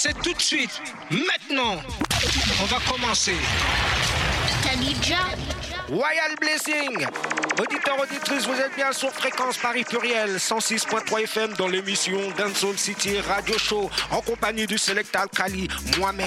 C'est tout de suite, maintenant. On va commencer. Khadija. Royal Blessing. Auditeurs, auditrices, vous êtes bien sur Fréquence Paris Pluriel 106.3 FM dans l'émission Dancehall City Radio Show en compagnie du Select Alkali, moi-même.